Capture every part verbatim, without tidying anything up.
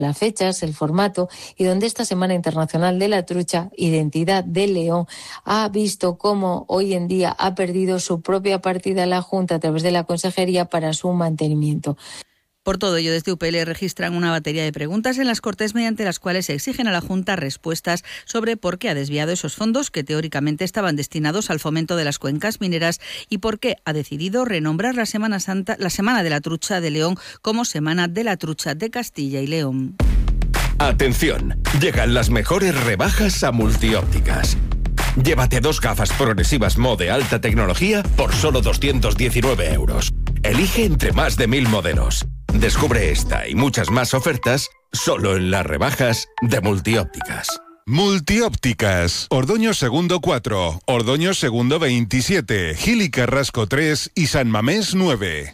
las fechas, el formato, y donde esta Semana Internacional de la Trucha, Identidad del León, ha visto cómo hoy en día ha perdido su propia partida la Junta a través de la Consejería para su mantenimiento. Por todo ello, desde U P L registran una batería de preguntas en las Cortes mediante las cuales se exigen a la Junta respuestas sobre por qué ha desviado esos fondos que teóricamente estaban destinados al fomento de las cuencas mineras y por qué ha decidido renombrar la Semana Santa, la Semana de la Trucha de León como Semana de la Trucha de Castilla y León. Atención, llegan las mejores rebajas a Multiópticas. Llévate dos gafas progresivas Mo de alta tecnología por solo doscientos diecinueve euros. Elige entre más de mil modelos. Descubre esta y muchas más ofertas solo en las rebajas de Multiópticas. Multiópticas, Ordoño Segundo cuatro, Ordoño Segundo veintisiete, Gil y Carrasco tres y San Mamés nueve.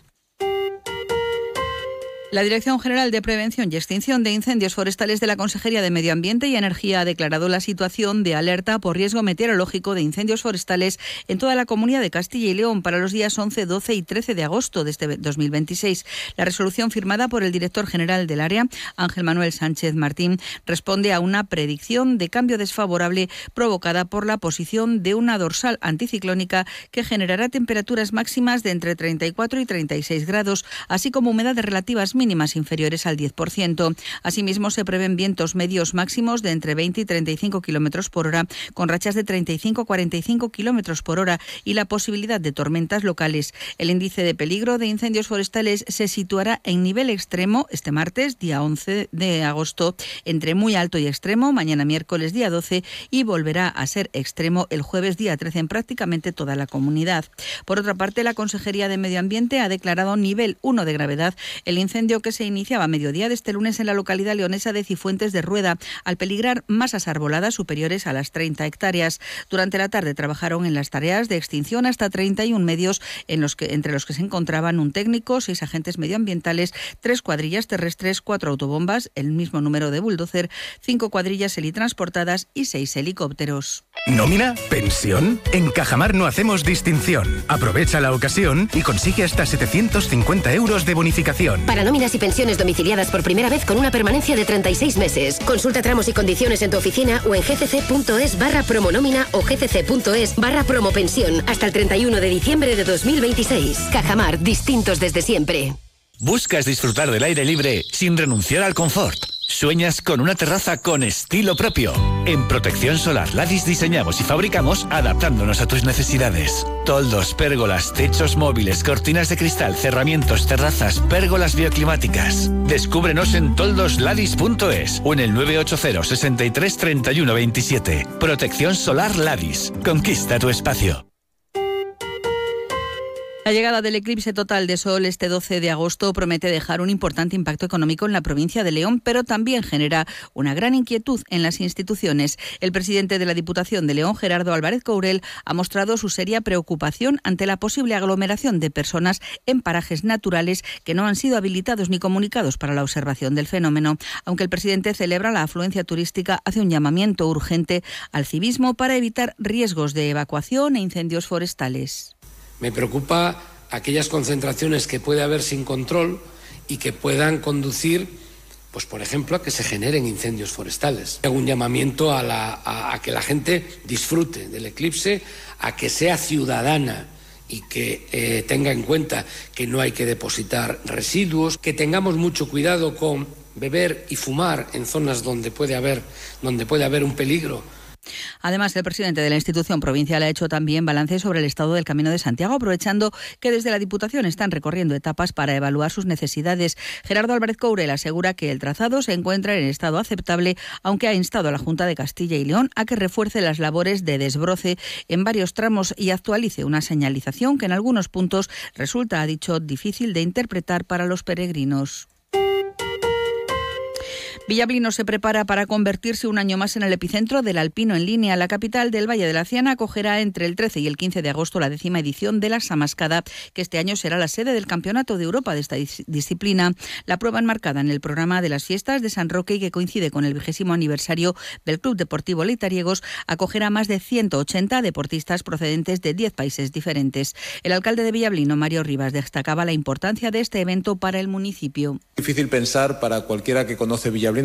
La Dirección General de Prevención y Extinción de Incendios Forestales de la Consejería de Medio Ambiente y Energía ha declarado la situación de alerta por riesgo meteorológico de incendios forestales en toda la Comunidad de Castilla y León para los días once, doce y trece de agosto de este dos mil veintiséis. La resolución firmada por el director general del área, Ángel Manuel Sánchez Martín, responde a una predicción de cambio desfavorable provocada por la posición de una dorsal anticiclónica que generará temperaturas máximas de entre treinta y cuatro y treinta y seis grados, así como humedades relativas mínimas inferiores al diez por ciento. Asimismo, se prevén vientos medios máximos de entre veinte y treinta y cinco kilómetros por hora, con rachas de treinta y cinco a cuarenta y cinco kilómetros por hora y la posibilidad de tormentas locales. El índice de peligro de incendios forestales se situará en nivel extremo este martes, día once de agosto, entre muy alto y extremo, mañana miércoles, día doce, y volverá a ser extremo el jueves, día trece, en prácticamente toda la comunidad. Por otra parte, la Consejería de Medio Ambiente ha declarado nivel uno de gravedad el incendio que se iniciaba a mediodía de este lunes en la localidad leonesa de Cifuentes de Rueda, al peligrar masas arboladas superiores a las treinta hectáreas. Durante la tarde trabajaron en las tareas de extinción hasta treinta y uno medios, en los que, entre los que se encontraban un técnico, seis agentes medioambientales, tres cuadrillas terrestres, cuatro autobombas, el mismo número de bulldozer, cinco cuadrillas helitransportadas y seis helicópteros. ¿Nómina? ¿Pensión? En Cajamar no hacemos distinción. Aprovecha la ocasión y consigue hasta setecientos cincuenta euros de bonificación. Para nóminas y pensiones domiciliadas por primera vez con una permanencia de treinta y seis meses. Consulta tramos y condiciones en tu oficina o en gcc.es barra promonómina o gcc.es barra promopensión hasta el treinta y uno de diciembre de dos mil veintiséis. Cajamar, distintos desde siempre. ¿Buscas disfrutar del aire libre sin renunciar al confort? ¿Sueñas con una terraza con estilo propio? En Protección Solar Ladis diseñamos y fabricamos adaptándonos a tus necesidades. Toldos, pérgolas, techos móviles, cortinas de cristal, cerramientos, terrazas, pérgolas bioclimáticas. Descúbrenos en toldos ladis punto es o en el nueve ocho cero, sesenta y tres, treinta y uno veintisiete. Protección Solar Ladis. Conquista tu espacio. La llegada del eclipse total de Sol este doce de agosto promete dejar un importante impacto económico en la provincia de León, pero también genera una gran inquietud en las instituciones. El presidente de la Diputación de León, Gerardo Álvarez Courel, ha mostrado su seria preocupación ante la posible aglomeración de personas en parajes naturales que no han sido habilitados ni comunicados para la observación del fenómeno. Aunque el presidente celebra la afluencia turística, hace un llamamiento urgente al civismo para evitar riesgos de evacuación e incendios forestales. Me preocupa aquellas concentraciones que puede haber sin control y que puedan conducir, pues por ejemplo, a que se generen incendios forestales. Hago un llamamiento a, la, a, a que la gente disfrute del eclipse, a que sea ciudadana y que eh, tenga en cuenta que no hay que depositar residuos, que tengamos mucho cuidado con beber y fumar en zonas donde puede haber, donde puede haber un peligro. Además, el presidente de la institución provincial ha hecho también balance sobre el estado del Camino de Santiago, aprovechando que desde la Diputación están recorriendo etapas para evaluar sus necesidades. Gerardo Álvarez Courel asegura que el trazado se encuentra en estado aceptable, aunque ha instado a la Junta de Castilla y León a que refuerce las labores de desbroce en varios tramos y actualice una señalización que en algunos puntos resulta, ha dicho, difícil de interpretar para los peregrinos. Villablino se prepara para convertirse un año más en el epicentro del alpino en línea. La capital del Valle de la Ciana acogerá entre el trece y el quince de agosto la décima edición de la Samascada, que este año será la sede del Campeonato de Europa de esta dis- disciplina. La prueba enmarcada en el programa de las fiestas de San Roque y que coincide con el vigésimo aniversario del Club Deportivo Leitariegos acogerá más de ciento ochenta deportistas procedentes de diez países diferentes. El alcalde de Villablino, Mario Rivas, destacaba la importancia de este evento para el municipio. Difícil pensar para cualquiera que conoce Villablino